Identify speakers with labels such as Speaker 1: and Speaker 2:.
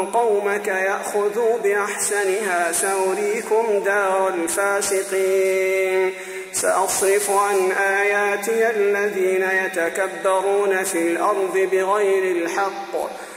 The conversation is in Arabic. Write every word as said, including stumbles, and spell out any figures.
Speaker 1: قومك يأخذوا بأحسنها سأريكم دار الفاسقين سأصرف عن آياتي الذين يتكبرون في الأرض بغير الحق